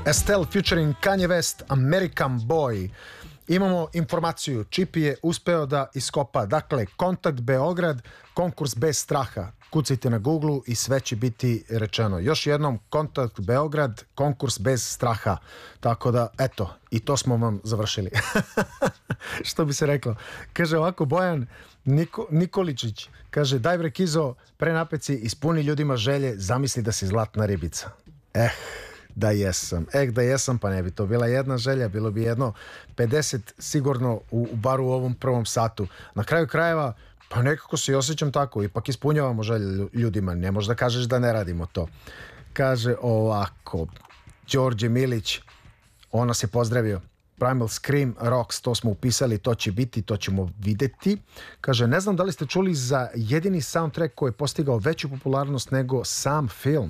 Estelle featuring Kanye West, American Boy. Imamo informaciju, Čipi je uspeo da iskopa, dakle, Kontakt Beograd, konkurs bez straha. Kucajte na Google i sve će biti rečeno. Još jednom, Kontakt Beograd, konkurs bez straha. Tako da, eto, i to smo vam završili. Što bi se reklo? Kaže ovako Bojan Nikoličić, kaže, daj bre Kizo, prenapeci, ispuni ljudima želje, zamisli da si zlatna ribica. Da jesam, pa ne bi to bila jedna želja, bilo bi jedno 50 sigurno bar u ovom prvom satu. Na kraju krajeva, pa nekako se i osjećam tako, ipak ispunjavamo želje ljudima, ne možeš da kažeš da ne radimo to. Kaže ovako, Đorđe Milić, on nas je pozdravio. Primal Scream Rocks, to smo upisali, to će biti, to ćemo videti. Kaže, ne znam da li ste čuli za jedini soundtrack koji je postigao veću popularnost nego sam film.